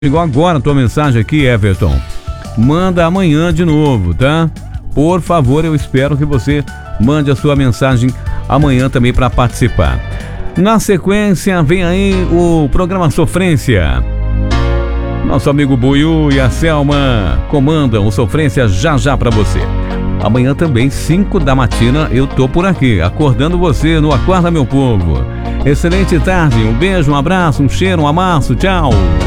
Chegou agora a tua mensagem aqui, Everton. Manda amanhã de novo, tá? Por favor, eu espero que você mande a sua mensagem amanhã também para participar. Na sequência, vem aí o programa Sofrência. Nosso amigo Buiú e a Selma comandam o Sofrência já para você. Amanhã também, 5 da matina, eu tô por aqui, acordando você no Acorda Meu Povo. Excelente tarde, um beijo, um abraço, um cheiro, um amasso, tchau.